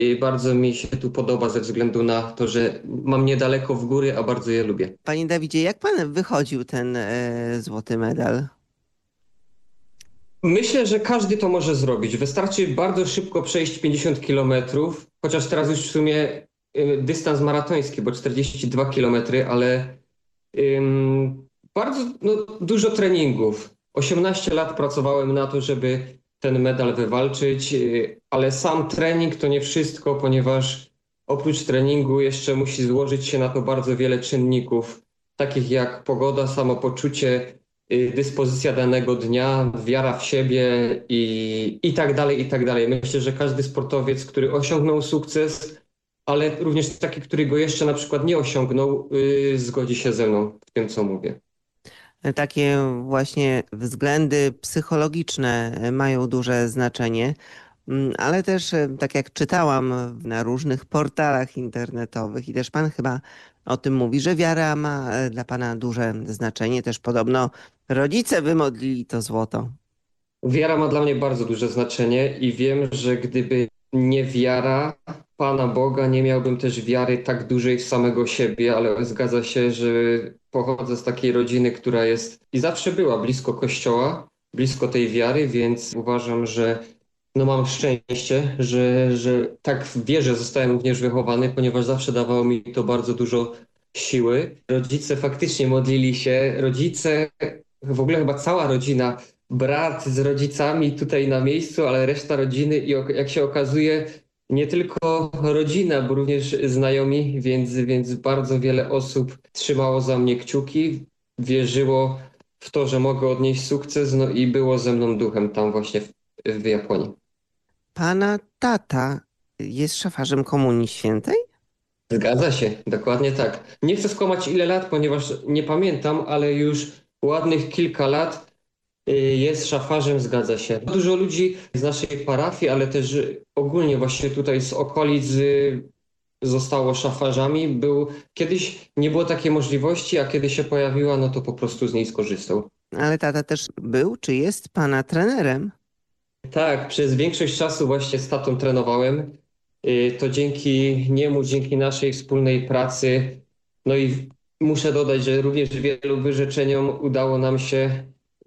bardzo mi się tu podoba ze względu na to, że mam niedaleko w góry, a bardzo je lubię. Panie Dawidzie, jak pan wychodził ten złoty medal? Myślę, że każdy to może zrobić. Wystarczy bardzo szybko przejść 50 kilometrów, chociaż teraz już w sumie dystans maratoński, bo 42 kilometry, ale bardzo dużo treningów. 18 lat pracowałem na to, żeby ten medal wywalczyć, ale sam trening to nie wszystko, ponieważ oprócz treningu jeszcze musi złożyć się na to bardzo wiele czynników, takich jak pogoda, samopoczucie, dyspozycja danego dnia, wiara w siebie i tak dalej, i tak dalej. Myślę, że każdy sportowiec, który osiągnął sukces, ale również taki, który go jeszcze na przykład nie osiągnął, zgodzi się ze mną w tym, co mówię. Takie właśnie względy psychologiczne mają duże znaczenie, ale też tak jak czytałam na różnych portalach internetowych i też pan chyba o tym mówi, że wiara ma dla pana duże znaczenie. Też podobno rodzice wymodlili to złoto. Wiara ma dla mnie bardzo duże znaczenie i wiem, że gdyby nie wiara Pana Boga, nie miałbym też wiary tak dużej w samego siebie, ale zgadza się, że pochodzę z takiej rodziny, która jest i zawsze była blisko Kościoła, blisko tej wiary, więc uważam, że mam szczęście, że tak w wierze zostałem również wychowany, ponieważ zawsze dawało mi to bardzo dużo siły. Rodzice faktycznie modlili się, rodzice, w ogóle chyba cała rodzina, brat z rodzicami tutaj na miejscu, ale reszta rodziny i jak się okazuje, nie tylko rodzina, bo również znajomi, więc bardzo wiele osób trzymało za mnie kciuki, wierzyło w to, że mogę odnieść sukces, no i było ze mną duchem tam właśnie w Japonii. Pana tata jest szafarzem Komunii Świętej? Zgadza się, dokładnie tak. Nie chcę skłamać ile lat, ponieważ nie pamiętam, ale już ładnych kilka lat jest szafarzem, zgadza się. Dużo ludzi z naszej parafii, ale też ogólnie właśnie tutaj z okolic zostało szafarzami. Kiedyś nie było takiej możliwości, a kiedy się pojawiła, no to po prostu z niej skorzystał. Ale tata też był, czy jest pana trenerem? Tak, przez większość czasu właśnie z tatą trenowałem. To dzięki niemu, dzięki naszej wspólnej pracy. No i muszę dodać, że również wielu wyrzeczeniom udało nam się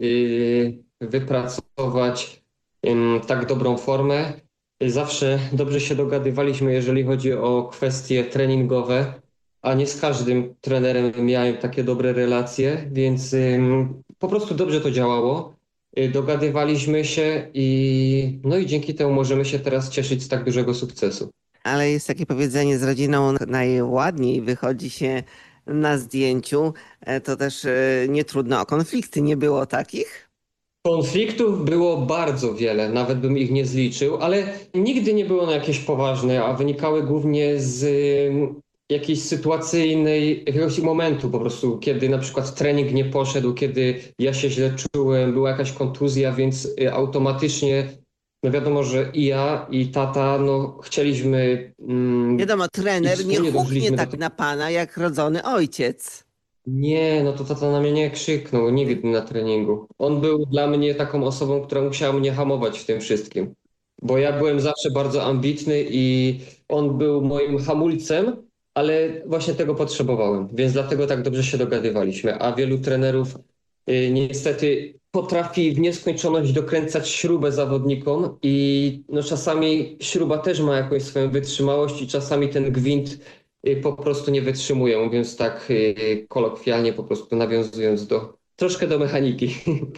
wypracować tak dobrą formę. Zawsze dobrze się dogadywaliśmy, jeżeli chodzi o kwestie treningowe, a nie z każdym trenerem miałem takie dobre relacje, więc po prostu dobrze to działało. Dogadywaliśmy się i dzięki temu możemy się teraz cieszyć z tak dużego sukcesu. Ale jest takie powiedzenie, z rodziną najładniej wychodzi się na zdjęciu. To też nie trudno o konflikty, nie było takich? Konfliktów było bardzo wiele, nawet bym ich nie zliczył, ale nigdy nie było na jakieś poważne, a wynikały głównie z jakiejś jakiegoś momentu po prostu, kiedy na przykład trening nie poszedł, kiedy ja się źle czułem, była jakaś kontuzja, więc automatycznie, no wiadomo, że i ja, i tata, no chcieliśmy Wiadomo, i trener nie wspólnie huknie dążyliśmy do tak tego. na pana jak rodzony ojciec. Nie, no to tata na mnie nie krzyknął nigdy na treningu. On był dla mnie taką osobą, która musiała mnie hamować w tym wszystkim. Bo ja byłem zawsze bardzo ambitny i on był moim hamulcem, ale właśnie tego potrzebowałem. Więc dlatego tak dobrze się dogadywaliśmy. A wielu trenerów niestety potrafi w nieskończoność dokręcać śrubę zawodnikom i no czasami śruba też ma jakąś swoją wytrzymałość i czasami ten gwint po prostu nie wytrzymują, mówiąc tak kolokwialnie, po prostu nawiązując troszkę do mechaniki.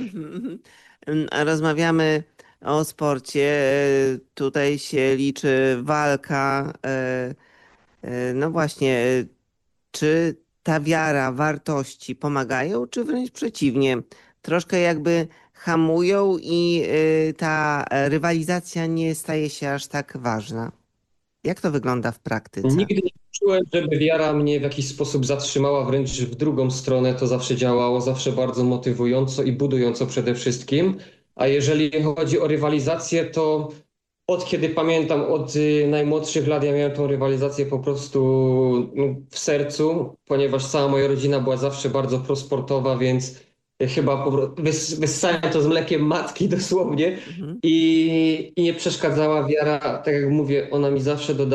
A rozmawiamy o sporcie. Tutaj się liczy walka. No właśnie, czy ta wiara, wartości pomagają, czy wręcz przeciwnie? Troszkę jakby hamują i ta rywalizacja nie staje się aż tak ważna. Jak to wygląda w praktyce? Nigdy nie czułem, żeby wiara mnie w jakiś sposób zatrzymała, wręcz w drugą stronę to zawsze działało, zawsze bardzo motywująco i budująco przede wszystkim. A jeżeli chodzi o rywalizację, to od kiedy pamiętam, od najmłodszych lat ja miałem tą rywalizację po prostu w sercu, ponieważ cała moja rodzina była zawsze bardzo prosportowa, więc chyba wyssałem to z mlekiem matki dosłownie Mhm. i nie przeszkadzała wiara, tak jak mówię, ona mi zawsze dodała